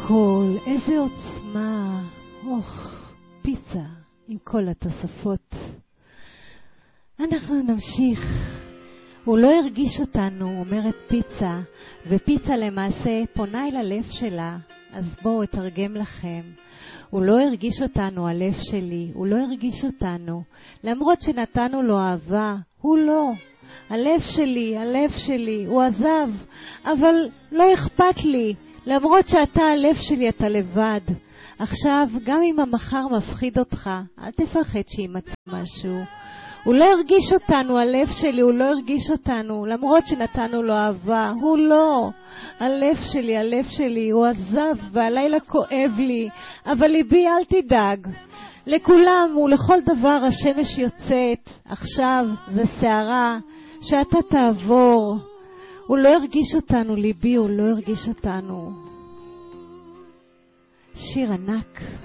הכל, איזה עוצמה. פיצה עם כל התוספות. אנחנו נמשיך. הוא לא הרגיש אותנו, אומרת פיצה, ופיצה למעשה פונה אל הלב שלה. אז בואו אתרגם לכם. הוא לא הרגיש אותנו, הלב שלי, הוא לא הרגיש אותנו. למרות שנתנו לו אהבה, הוא לא. הלב שלי, הוא עזב, אבל לא אכפת לי. למרות שאתה הלב שלי, אתה לבד. עכשיו, גם אם המחר מפחיד אותך, אל תפחד שימצא משהו. הוא לא הרגיש אותנו, הלב שלי, הוא לא הרגיש אותנו, למרות שנתנו לו אהבה, הוא לא. הלב שלי, הוא עזב, והלילה כואב לי, אבל ליבי אל תדאג. לכולם ולכל דבר השמש יוצאת, עכשיו זה שערה שאתה תעבור. הוא לא הרגיש אותנו, ליבי, הוא לא הרגיש אותנו. שיר ענק.